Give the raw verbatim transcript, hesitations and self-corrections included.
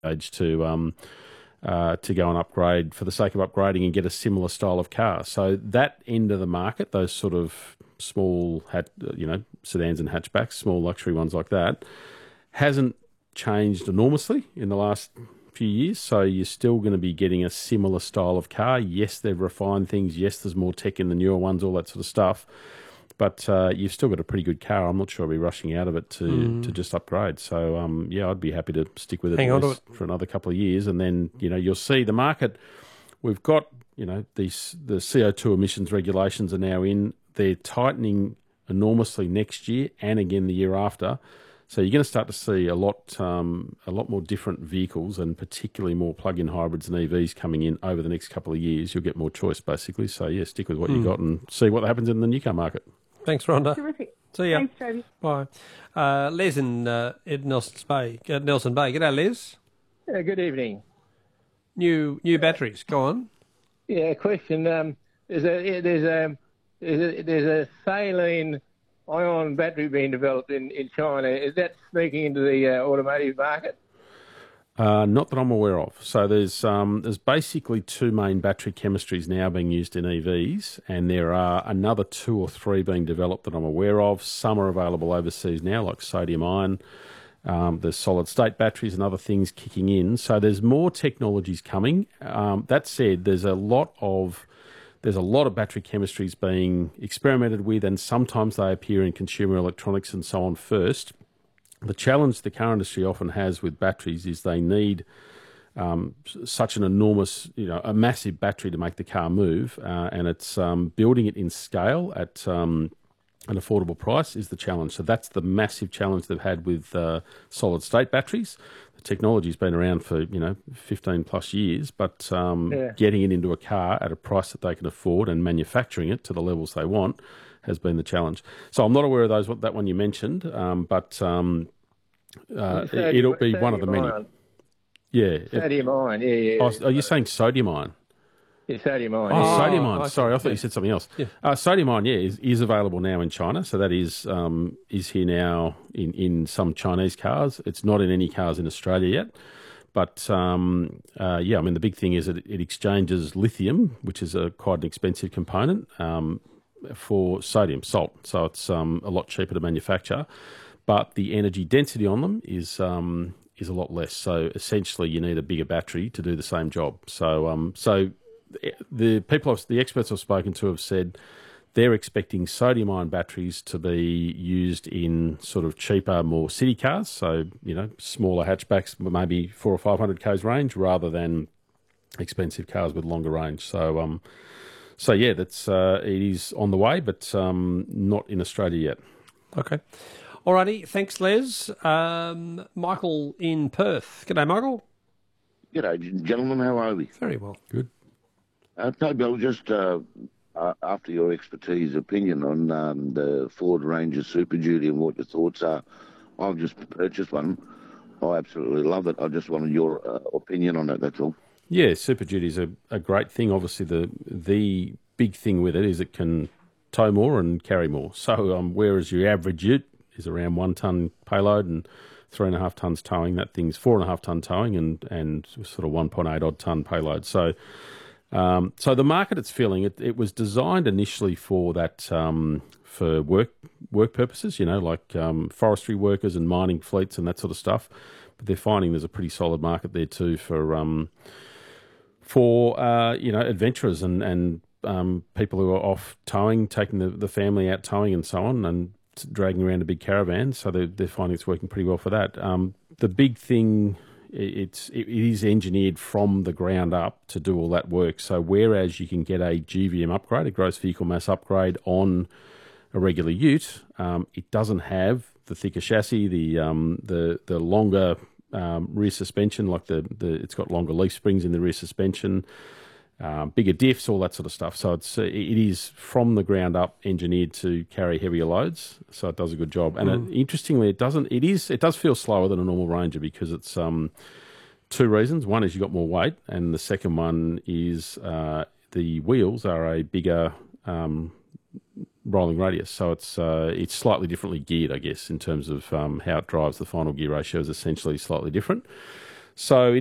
age to um, uh, to go and upgrade for the sake of upgrading and get a similar style of car. So that end of the market, those sort of small, hat, you know, sedans and hatchbacks, small luxury ones like that, hasn't changed enormously in the last few years. So you're still going to be getting a similar style of car. Yes, they've refined things. Yes, there's more tech in the newer ones, all that sort of stuff. But uh, you've still got a pretty good car. I'm not sure I'll be rushing out of it to, mm. to just upgrade. So, um, yeah, I'd be happy to stick with it, Hang on to it for another couple of years. And then, you know, you'll see the market. We've got, you know, these the C O two emissions regulations are now in. They're tightening enormously next year and again the year after. So you're going to start to see a lot, um, a lot more different vehicles, and particularly more plug-in hybrids and E Vs coming in over the next couple of years. You'll get more choice, basically. So yeah, stick with what mm. you got and see what happens in the new car market. Thanks, Rhonda. Terrific. See ya. Thanks, Toby. Bye. Uh, Les in uh, Ed Nelson's Bay. Uh, Nelson Bay. G'day, Les. Uh, good evening. New new batteries. Go on. Yeah, question. Um, there's a there's a there's a, there's a saline ion battery being developed in, in China. Is that sneaking into the uh, automotive market? Uh, not that I'm aware of. So there's um, there's basically two main battery chemistries now being used in E Vs, and there are another two or three being developed that I'm aware of. Some are available overseas now, like sodium ion. Um, there's solid state batteries and other things kicking in. So there's more technologies coming. Um, that said, there's a lot of there's a lot of battery chemistries being experimented with, and sometimes they appear in consumer electronics and so on first. The challenge the car industry often has with batteries is they need um, such an enormous, you know, a massive battery to make the car move, uh, and it's um, building it in scale at um, an affordable price is the challenge. So that's the massive challenge they've had with uh, solid state batteries. The technology's been around for, you know, fifteen plus years, but um, yeah. getting it into a car at a price that they can afford and manufacturing it to the levels they want has been the challenge. So I'm not aware of those, that one you mentioned, um, but um, uh, sodium, it'll be one of the many. Ion. Yeah. Sodium ion, yeah, yeah. Oh, are you saying sodium ion? Yeah, sodium ion. Oh, yeah. sodium Oh, ion. okay. Sorry, I thought Yeah. you said something else. Yeah. Uh, sodium ion, yeah, is, is available now in China. So that is um, is here now in, in some Chinese cars. It's not in any cars in Australia yet. But, um, uh, yeah, I mean, the big thing is that it exchanges lithium, which is a quite an expensive component, um, for sodium, salt. So it's um, a lot cheaper to manufacture. But the energy density on them is um, is a lot less. So essentially you need a bigger battery to do the same job. So um, so the people, the experts I've spoken to have said they're expecting sodium-ion batteries to be used in sort of cheaper, more city cars. So, you know, smaller hatchbacks, maybe four or five hundred k's range, rather than expensive cars with longer range. So, um, so yeah, that's uh, it is on the way, but um, not in Australia yet. Okay. Alrighty. Thanks, Les. Um, Michael in Perth. G'day, Michael. G'day, gentlemen. How are we? Very well. Good. Uh, Toby, I was just uh, uh, after your expertise opinion on um, the Ford Ranger Super Duty and what your thoughts are. I've just purchased one. I absolutely love it. I just wanted your uh, opinion on it, that's all. Yeah, Super Duty is a, a great thing. Obviously, the the big thing with it is it can tow more and carry more. So um, whereas your average ute is around one tonne payload and three and a half tonnes towing, that thing's four and a half tonne towing and, and sort of one point eight odd tonne payload. So um, so the market it's feeling, it, it was designed initially for that, um, for work work purposes, you know, like um, forestry workers and mining fleets and that sort of stuff. But they're finding there's a pretty solid market there too for um, for uh, you know, adventurers and and um, people who are off towing, taking the, the family out towing and so on, and dragging around a big caravan. So they're, they're finding it's working pretty well for that. Um, the big thing, it's it is engineered from the ground up to do all that work. So whereas you can get a G V M upgrade, a gross vehicle mass upgrade on a regular ute, um, it doesn't have the thicker chassis, the um, the the longer um, rear suspension, like the, the it's got longer leaf springs in the rear suspension, um, bigger diffs, all that sort of stuff. So it's uh, it is from the ground up engineered to carry heavier loads. So it does a good job. And Mm. it, interestingly, it doesn't. It is. It does feel slower than a normal Ranger because it's um, two reasons. One is you got more weight, and the second one is uh, the wheels are a bigger um, rolling radius. So it's uh, it's slightly differently geared, I guess, in terms of um, how it drives. The final gear ratio is essentially slightly different. So it